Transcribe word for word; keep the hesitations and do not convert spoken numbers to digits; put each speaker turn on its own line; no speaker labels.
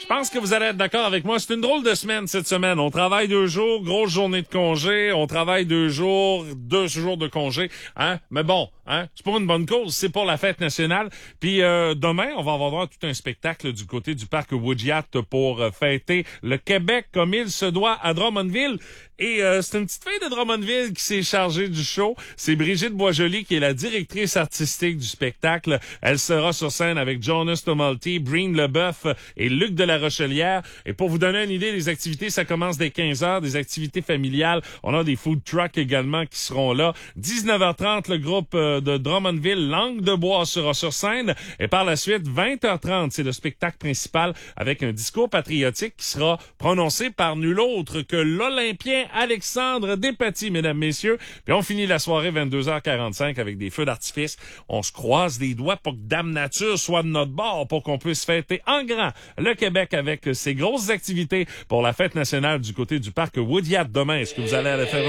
Je pense que vous allez être d'accord avec moi. C'est une drôle de semaine cette semaine. On travaille deux jours, grosse journée de congé. On travaille deux jours, deux jours de congé. Hein? Mais bon, hein? C'est pour une bonne cause. C'est pour la fête nationale. Puis euh, demain, on va avoir tout un spectacle du côté du parc Woodyatt pour euh, fêter le Québec comme il se doit à Drummondville. Et euh, c'est une petite fille de Drummondville qui s'est chargée du show. C'est Brigitte Boisjoli qui est la directrice artistique du spectacle. Elle sera sur scène avec Jonas Tumulty, Breen Leboeuf et Luc de la Rochelière. Et pour vous donner une idée, les activités, ça commence dès quinze heures, des activités familiales. On a des food trucks également qui seront là. dix-neuf heures trente, le groupe euh, de Drummondville, Langue de Bois, sera sur scène. Et par la suite, vingt heures trente, c'est le spectacle principal avec un discours patriotique qui sera prononcé par nul autre que l'Olympien Alexandre Despatie, mesdames, messieurs. Puis on finit la soirée vingt-deux heures quarante-cinq avec des feux d'artifice. On se croise les doigts pour que Dame Nature soit de notre bord pour qu'on puisse fêter en grand le Québec avec ses grosses activités pour la fête nationale du côté du parc Woodyatt demain. Est-ce que vous allez aller faire